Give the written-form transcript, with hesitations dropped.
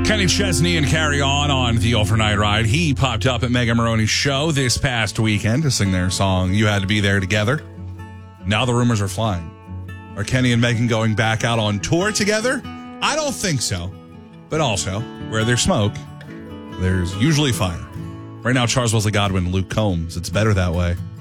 Kenny Chesney and Carry On the Overnight Ride. He popped up at Mega Maroney's show this past weekend to sing their song, You Had to Be There Together. Now the rumors are flying. Are Kenny and Megan going back out on tour together? I don't think so. But also, where there's smoke, there's usually fire. Right now, Charles Wesley Godwin, Luke Combs. It's better that way.